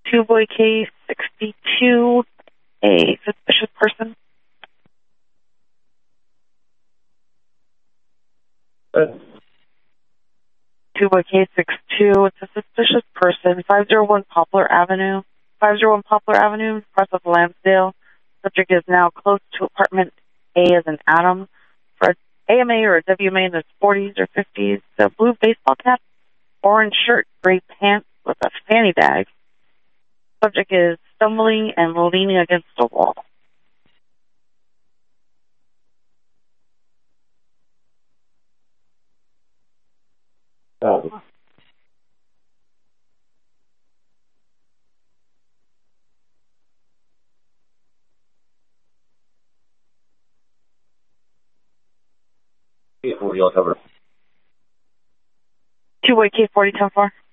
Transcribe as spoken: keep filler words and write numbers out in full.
Two boy case sixty-two, a suspicious person. Uh, Two boy case sixty-two, it's a suspicious person. Five zero one Poplar Avenue. Five zero one Poplar Avenue, north of Lansdale. Subject is now close to apartment A as in Adam. For A M A or a W M A in his forties or fifties. A blue baseball cap, orange shirt, gray pants with a fanny bag. Subject is stumbling and leaning against a wall. um, forty, I'll cover. Two-way case forty ten four.